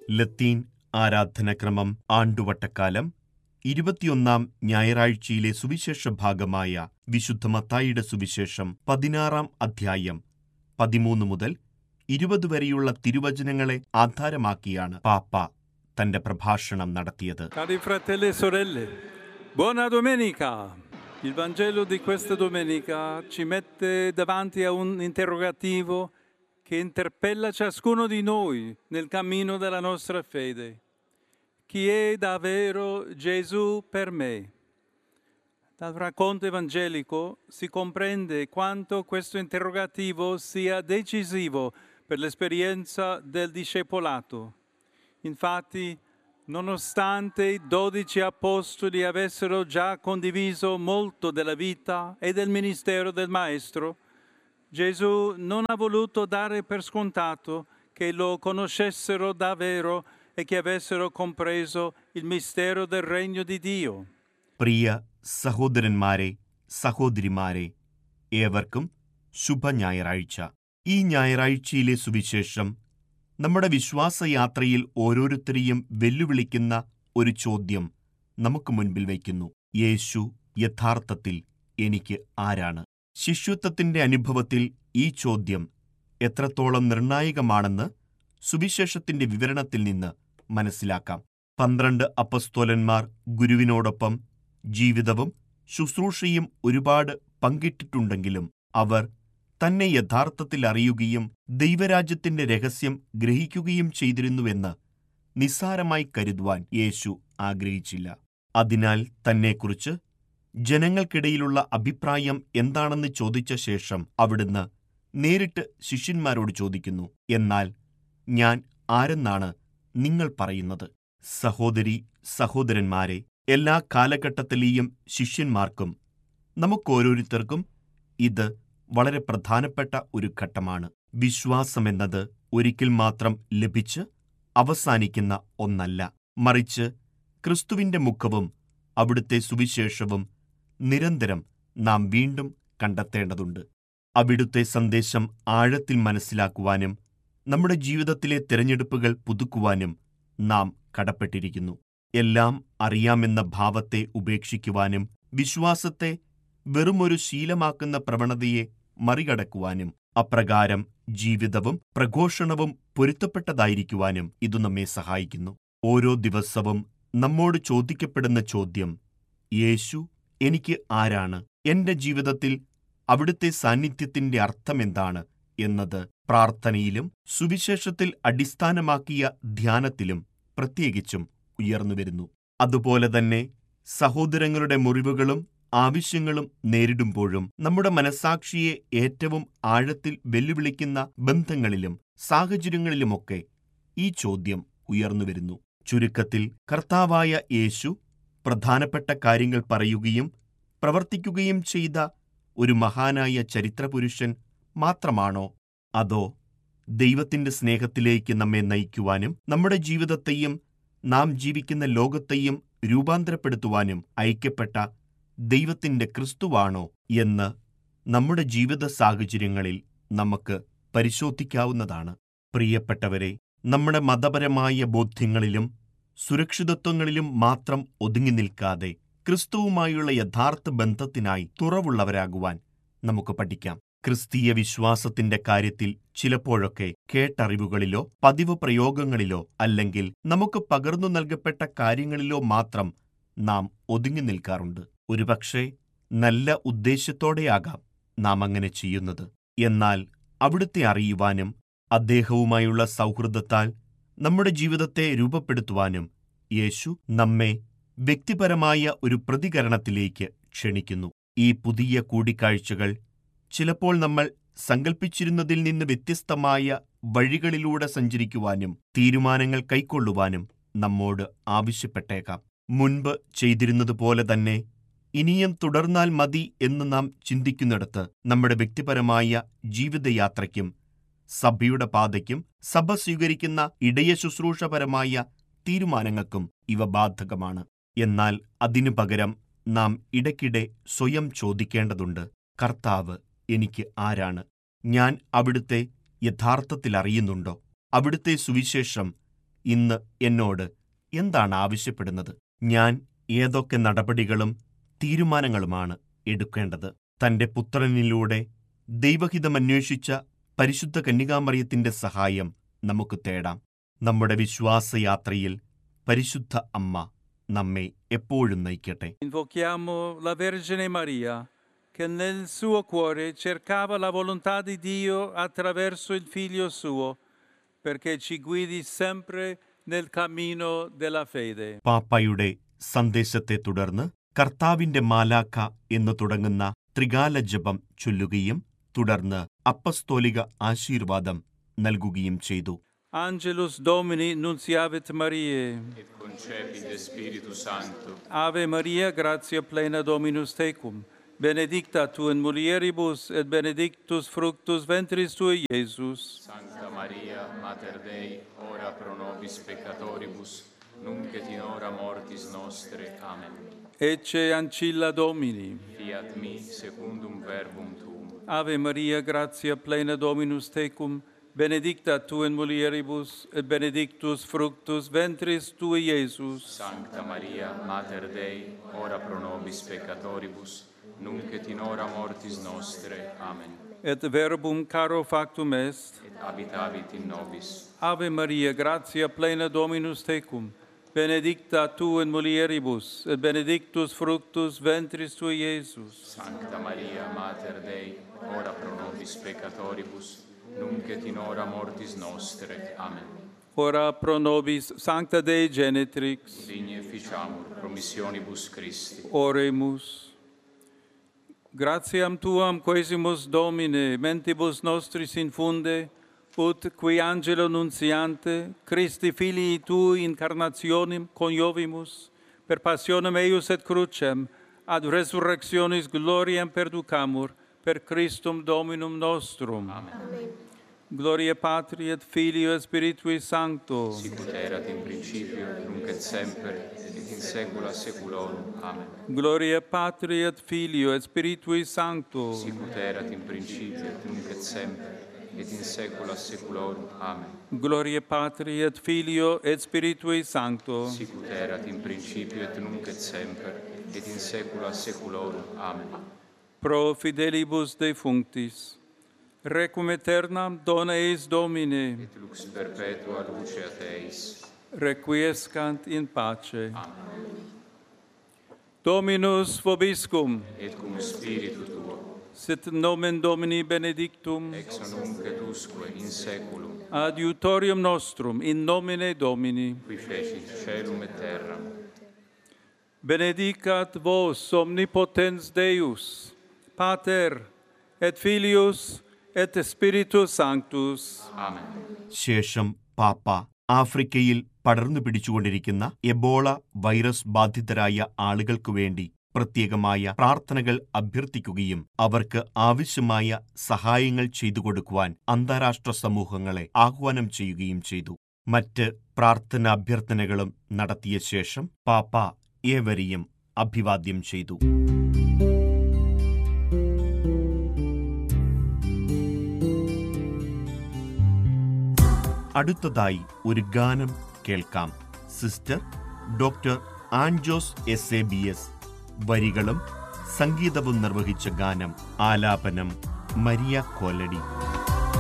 ലത്തീൻ ആരാധനക്രമം ആണ്ടുവട്ടക്കാലം 21 ഞായറാഴ്ചയിലെ സുവിശേഷ ഭാഗമായ വിശുദ്ധ മത്തായിയുടെ സുവിശേഷം 16 അധ്യായം 13 മുതൽ 20 വരെയുള്ള തിരുവചനങ്ങളെ ആധാരമാക്കിയാണ് പാപ്പ തന്റെ പ്രഭാഷണം നടത്തിയത്. Cari fratelli e sorelle, buona domenica! Il Vangelo di questa domenica ci mette davanti a un interrogativo che interpella ciascuno di noi nel cammino della nostra fede. Chi è davvero Gesù per me? Dal racconto evangelico si comprende quanto questo interrogativo sia decisivo per l'esperienza del discepolato. Infatti, nonostante i 12 apostoli avessero già condiviso molto della vita e del ministero del Maestro, Gesù non ha voluto dare per scontato che lo conoscessero davvero e che avessero compreso il mistero del regno di Dio. പ്രിയ സഹോദരന്മാരെ, സഹോദരിമാരെ, ഏവർക്കും ശുഭ ഞായറാഴ്ച. ഈ ഞായറാഴ്ചയിലെ സുവിശേഷം നമ്മുടെ വിശ്വാസയാത്രയിൽ ഓരോരുത്തരെയും വെല്ലുവിളിക്കുന്ന ഒരു ചോദ്യം നമുക്ക് മുൻപിൽ വയ്ക്കുന്നു. യേശു യഥാർത്ഥത്തിൽ എനിക്ക് ആരാണ്? ശിഷ്യത്വത്തിന്റെ അനുഭവത്തിൽ ഈ ചോദ്യം എത്രത്തോളം നിർണായകമാണെന്ന് സുവിശേഷത്തിന്റെ വിവരണത്തിൽ നിന്ന് മനസ്സിലാക്കാം. 12 അപ്പസ്തോലന്മാർ ഗുരുവിനോടൊപ്പം ജീവിതവും ശുശ്രൂഷയും ഒരുപാട് പങ്കിട്ടിട്ടുണ്ടെങ്കിലും അവർ തന്നെ യഥാർത്ഥത്തിൽ അറിയുകയും ദൈവരാജ്യത്തിന്റെ രഹസ്യം ഗ്രഹിക്കുകയും ചെയ്തിരുന്നുവെന്ന് നിസ്സാരമായി കരുതുവാൻ യേശു ആഗ്രഹിച്ചില്ല. അതിനാൽ തന്നെക്കുറിച്ച് ജനങ്ങൾക്കിടയിലുള്ള അഭിപ്രായം എന്താണെന്ന് ചോദിച്ച ശേഷം അവിടുന്ന് നേരിട്ട് ശിഷ്യന്മാരോട് ചോദിക്കുന്നു, എന്നാൽ ഞാൻ ആരെന്നാണ് നിങ്ങൾ പറയുന്നത്? സഹോദരി സഹോദരന്മാരെ, എല്ലാ കാലഘട്ടത്തിലെയും ശിഷ്യന്മാർക്കും നമുക്കോരോരുത്തർക്കും ഇത് വളരെ പ്രധാനപ്പെട്ട ഒരു ഘട്ടമാണ്. വിശ്വാസമെന്നത് ഒരിക്കൽ മാത്രം ലഭിച്ച് അവസാനിക്കുന്ന ഒന്നല്ല, മറിച്ച് ക്രിസ്തുവിന്റെ മുഖവും അവിടുത്തെ സുവിശേഷവും നിരന്തരം നാം വീണ്ടും കണ്ടെത്തേണ്ടതുണ്ട്. അവിടുത്തെ സന്ദേശം ആഴത്തിൽ മനസ്സിലാക്കുവാനും നമ്മുടെ ജീവിതത്തിലെ തിരഞ്ഞെടുപ്പുകൾ പുതുക്കുവാനും നാം കടപ്പെട്ടിരിക്കുന്നു. എല്ലാം അറിയാമെന്ന ഭാവത്തെ ഉപേക്ഷിക്കുവാനും വിശ്വാസത്തെ വെറുമൊരു ശീലമാക്കുന്ന പ്രവണതയെ മറികടക്കുവാനും അപ്രകാരം ജീവിതവും പ്രഘോഷണവും പൊരുത്തപ്പെട്ടതായിരിക്കുവാനും ഇതു നമ്മെ സഹായിക്കുന്നു. ഓരോ ദിവസവും നമ്മോട് ചോദിക്കപ്പെടുന്ന ചോദ്യം, യേശു എനിക്ക് ആരാണ്? എന്റെ ജീവിതത്തിൽ അവിടുത്തെ സാന്നിധ്യത്തിന്റെ അർത്ഥമെന്താണ് എന്നത് പ്രാർത്ഥനയിലും സുവിശേഷത്തിൽ അടിസ്ഥാനമാക്കിയ ധ്യാനത്തിലും പ്രത്യേകിച്ചും ഉയർന്നുവരുന്നു. അതുപോലെ തന്നെ സഹോദരങ്ങളുടെ മുറിവുകളും ആവശ്യങ്ങളും നേരിടുമ്പോഴും നമ്മുടെ മനസ്സാക്ഷിയെ ഏറ്റവും ആഴത്തിൽ വെല്ലുവിളിക്കുന്ന ബന്ധങ്ങളിലും സാഹചര്യങ്ങളിലുമൊക്കെ ഈ ചോദ്യം ഉയർന്നുവരുന്നു. ചുരുക്കത്തിൽ, കർത്താവായ യേശു പ്രധാനപ്പെട്ട കാര്യങ്ങൾ പറയുകയും പ്രവർത്തിക്കുകയും ചെയ്ത ഒരു മഹാനായ ചരിത്രപുരുഷൻ മാത്രമാണോ? അതോ ദൈവത്തിന്റെ സ്നേഹത്തിലേക്ക് നമ്മെ നയിക്കുവാനും നമ്മുടെ ജീവിതത്തെയും നാം ജീവിക്കുന്ന ലോകത്തെയും രൂപാന്തരപ്പെടുത്തുവാനും അയക്കപ്പെട്ട ദൈവത്തിന്റെ ക്രിസ്തുവാണോ എന്ന് നമ്മുടെ ജീവിത സാഹചര്യങ്ങളിൽ നമുക്ക് പരിശോധിക്കാവുന്നതാണ്. പ്രിയപ്പെട്ടവരെ, നമ്മുടെ മതപരമായ ബോധ്യങ്ങളിലും സുരക്ഷിതത്വങ്ങളിലും മാത്രം ഒതുങ്ങി നിൽക്കാതെ ക്രിസ്തുവുമായുള്ള യഥാർത്ഥ ബന്ധത്തിനായി തുറവുള്ളവരാകുവാൻ നമുക്ക് പഠിക്കാം. ക്രിസ്തീയ വിശ്വാസത്തിന്റെ കാര്യത്തിൽ ചിലപ്പോഴൊക്കെ കേട്ടറിവുകളിലോ പതിവ് പ്രയോഗങ്ങളിലോ അല്ലെങ്കിൽ നമുക്ക് പകർന്നു നൽകപ്പെട്ട കാര്യങ്ങളിലോ മാത്രം നാം ഒതുങ്ങി നിൽക്കാറുണ്ട്. ഒരുപക്ഷെ നല്ല ഉദ്ദേശ്യത്തോടെയാകാം നാം അങ്ങനെ ചെയ്യുന്നത്. എന്നാൽ അവിടുത്തെ അറിയുവാനും അദ്ദേഹവുമായുള്ള സൗഹൃദത്താൽ നമ്മുടെ ജീവിതത്തെ രൂപപ്പെടുത്തുവാനും യേശു നമ്മെ വ്യക്തിപരമായ ഒരു പ്രതികരണത്തിലേക്ക് ക്ഷണിക്കുന്നു. ഈ പുതിയ കൂടിക്കാഴ്ചകൾ ചിലപ്പോൾ നമ്മൾ സങ്കൽപ്പിച്ചിരുന്നതിൽ നിന്ന് വ്യത്യസ്തമായ വഴികളിലൂടെ സഞ്ചരിക്കുവാനും തീരുമാനങ്ങൾ കൈക്കൊള്ളുവാനും നമ്മോട് ആവശ്യപ്പെട്ടേക്കാം. മുൻപ് ചെയ്തിരുന്നതുപോലെ തന്നെ ഇനിയും തുടർന്നാൽ മതി എന്ന് നാം ചിന്തിക്കുന്നിടത്ത് നമ്മുടെ വ്യക്തിപരമായ ജീവിതയാത്രയ്ക്കും സഭയുടെ പാതയ്ക്കും സഭ സ്വീകരിക്കുന്ന ഇടയ ശുശ്രൂഷപരമായ തീരുമാനങ്ങൾക്കും ഇവ ബാധകമാണ്. എന്നാൽ അതിനു പകരം നാം ഇടയ്ക്കിടെ സ്വയം ചോദിക്കേണ്ടതുണ്ട്, കർത്താവ് എനിക്ക് ആരാണ്? ഞാൻ അവിടുത്തെ യഥാർത്ഥത്തിൽ അറിയുന്നുണ്ടോ? അവിടുത്തെ സുവിശേഷം ഇന്ന് എന്നോട് എന്താണ് ആവശ്യപ്പെടുന്നത്? ഞാൻ ഏതൊക്കെ നടപടികളും തീരുമാനങ്ങളുമാണ് എടുക്കേണ്ടത്? തന്റെ പുത്രനിലൂടെ ദൈവഹിതമന്വേഷിച്ച പരിശുദ്ധ കന്യകാമറിയത്തിന്റെ സഹായം നമുക്ക് തേടാം. നമ്മുടെ വിശ്വാസയാത്രയിൽ പരിശുദ്ധ അമ്മ നമ്മെ എപ്പോഴും നയിക്കട്ടെ. Invochiamo la Vergine Maria, che nel suo cuore cercava la volontà di Dio attraverso il Figlio suo, perché ci guidi sempre nel cammino della fede. പാപ്പായുടെ സന്ദേശത്തെ തുടർന്ന് കർത്താവിന്റെ മാലാഖ എന്ന് തുടങ്ങുന്ന ത്രികാല ജപം ചൊല്ലുകയും തുടർന്ന് അപ്പസ്തോലിക ആശീർവാദം നൽകുകയും ചെയ്തു. Angelus Domini nunciavit Mariae. Et concepit de Spiritu Sancto. Ave Maria, gratia plena Dominus tecum, benedicta tu in mulieribus et benedictus fructus ventris tui, Iesus. Sancta Maria, Mater Dei, ora pro nobis peccatoribus, nunc et in hora mortis nostre. Amen. Ecce ancilla Domini. Fiat mi secundum verbum tuum. Ave Maria, gratia plena Dominus tecum, benedicta tu in mulieribus et benedictus fructus ventris tui, Iesus. Sancta Maria, Mater Dei, ora pro nobis peccatoribus, nunc et in hora mortis nostre. Amen. Et verbum caro factum est. Et habitavit in nobis. Ave Maria, gratia plena Dominus tecum, benedicta tu in mulieribus et benedictus fructus ventris tui, Iesus. Sancta Maria, Mater Dei, ora pro nobis peccatoribus, nunc et in hora mortis nostre. Amen. Ora pro nobis, Sancta Dei Genetrix. Digne ficiamur promissionibus Christi. Oremus. Gratiam tuam quesimus, Domine, mentibus nostris infunde, ut qui angelo nunciante, Christi filii tui incarnationem coniovimus, per passionem eius et crucem, ad resurrectionis gloriam perducamur, per Christum Dominum nostrum. Amen. Gloria Patri et Filio et Spiritui Sancto. Sicut erat in principio, nunc et semper, et in saecula saeculorum. Amen. Gloria Patri et Filio et Spiritui Sancto. Sicut erat in principio, nunc et semper, et in saecula saeculorum. Amen. Gloria Patri et Filio et Spiritui Sancto. Sicut erat in principio, et nunc et semper, et in saecula saeculorum. Amen. Pro fidelibus defunctis, requiem aeternam dona eis Domine, Et lux perpetua lucea Teis. requiescant in pace. Amen. Dominus vobiscum, Et cum spiritu tuo, sit nomen Domini benedictum, ex nunc et usque in saeculum, adiutorium nostrum in nomine Domini. qui fecit caelum et terram. Benedicat vos omnipotens Deus, Pater et Filius et Spiritus Sanctus. Amen. ശേഷം പാപ്പ ആഫ്രിക്കയിൽ പടർന്നു പിടിച്ചുകൊണ്ടിരിക്കുന്ന Ebola virus ബാധിതരായ ആളുകൾക്കു വേണ്ടി പ്രത്യേകമായ പ്രാർത്ഥനകൾ അഭ്യർത്ഥിക്കുകയും അവർക്ക് ആവശ്യമായ സഹായങ്ങൾ ചെയ്തു കൊടുക്കുവാൻ അന്താരാഷ്ട്ര സമൂഹങ്ങളെ ആഹ്വാനം ചെയ്യുകയും ചെയ്തു. മറ്റ് പ്രാർത്ഥനാഭ്യർത്ഥനകളും നടത്തിയ ശേഷം പാപ്പ ഏവരെയും അഭിവാദ്യം ചെയ്തു. അടുത്തതായി ഒരു ഗാനം കേൾക്കാം. സിസ്റ്റർ ഡോക്ടർ ആൻജോസ് SABS വരികളും സംഗീതവും നിർവഹിച്ച ഗാനം. ആലാപനം മരിയ കോലടി.